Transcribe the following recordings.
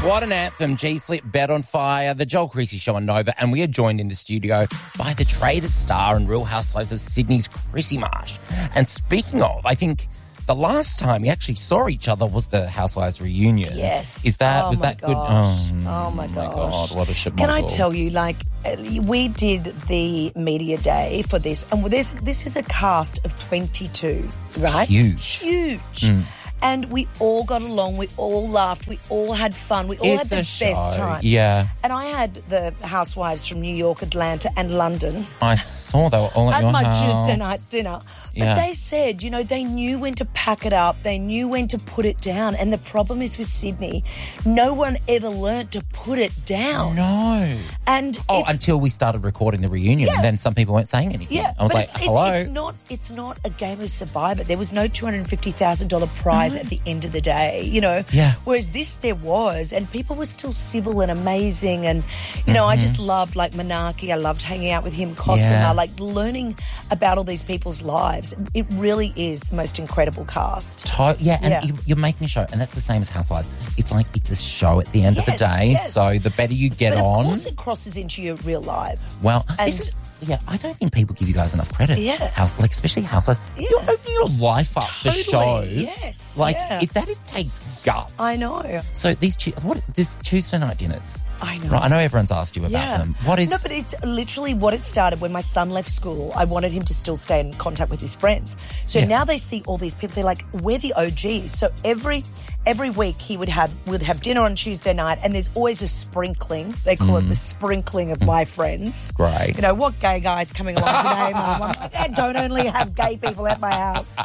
What an anthem. G-Flip, Bet on Fire, the Joel Creasy Show on Nova, and we are joined in the studio by the Traitors star and Real Housewives of Sydney's Chrissy Marsh. And speaking of, I think the last time we actually saw each other was the Housewives reunion. Yes. Was that good? Oh my gosh. What a shit. Can I tell you, we did the media day for this, and this is a cast of 22, right? Huge. And we all got along, we all laughed, we all had fun, we all had the best time. Yeah. And I had the housewives from New York, Atlanta and London. I saw they were all at your my house. Tuesday night dinner. But they said, they knew when to pack it up, they knew when to put it down. And the problem is with Sydney, no one ever learnt to put it down. No. And until we started recording the reunion, and then some people weren't saying anything. Yeah, I was like, hello. It's not a game of Survivor. There was no $250,000 prize at the end of the day, Yeah. Whereas this there was, and people were still civil and amazing, and I just loved Monarchy. I loved hanging out with him, Cosima, Yeah. learning about all these people's lives. It really is the most incredible cast. You're making a show, and that's the same as Housewives. It's like it's a show at the end of the day, so the better you get but on. Of course it crosses into your real life. Well, And- I don't think people give you guys enough credit. Yeah. Especially Housewives. Yeah. You're opening your life up for show. Yes. It takes guts. I know. So this Tuesday night dinners. I know. Right, I know everyone's asked you about them. What is... No, but it's literally what it started when my son left school. I wanted him to still stay in contact with his friends. So now they see all these people. They're like, we're the OGs. So every week we'd have dinner on Tuesday night, and there's always a sprinkling. They call it the sprinkling of my friends. Great. What gay guy's coming along today, Mum? I'm like, I don't only have gay people at my house.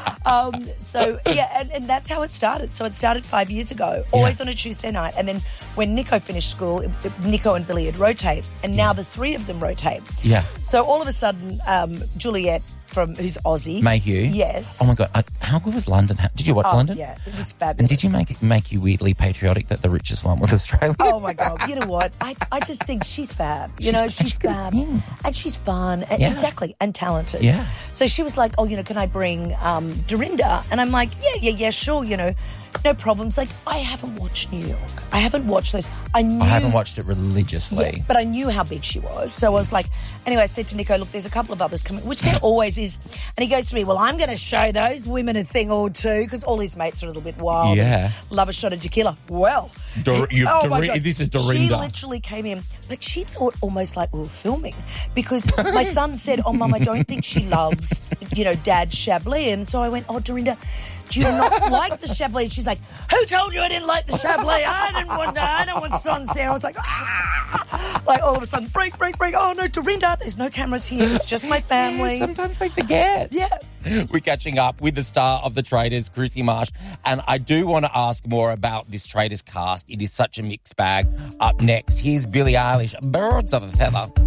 And that's how it started. So it started 5 years ago, always on a Tuesday night. And then when Nico finished school, Nico and Billy would rotate. And now the three of them rotate. Yeah. So all of a sudden, Juliet, who's Aussie. Mayhew. Yes. Oh, my God. How good was London? Did you watch London? Yeah, it was fabulous. And did you make you weirdly patriotic that the richest one was Australia? Oh, my God. You know what? I just think she's fab. She's fab. And she's fun. And exactly. And talented. Yeah. So she was like, can I bring Dorinda? And I'm like, yeah, sure, no problems. Like, I haven't watched New York. I haven't watched those. I haven't watched it religiously. Yeah, but I knew how big she was. So I was like, anyway, I said to Nico, look, there's a couple of others coming, which there always is. And he goes to me, well, I'm going to show those women a thing or two, because all his mates are a little bit wild. Yeah. Love a shot of tequila. Well. My God. This is Dorinda. She literally came in, but she thought almost like we were filming, because my son said, Mum, I don't think she loves, Dad's Chablis. And so I went, Dorinda, do you not like the Chablis? And she's like, who told you I didn't like the Chablis? I don't want Sancerre. I was like, like all of a sudden, break. Oh, no, Dorinda, there's no cameras here. It's just my family. Sometimes they forget. Yeah. We're catching up with the star of the Traitors, Chrissy Marsh, and I do want to ask more about this Traitors cast. It is such a mixed bag. Up next, here's Billie Eilish, Birds of a Feather.